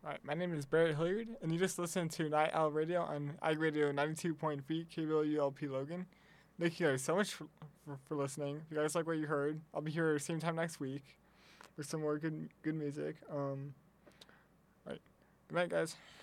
Alright, my name is Barrett Hilliard, and you just listened to Night Owl Radio on iRadio 92.3 KBLULP Logan. Thank you guys so much for listening. If you guys like what you heard, I'll be here same time next week with some more good music. Right. Good night, guys.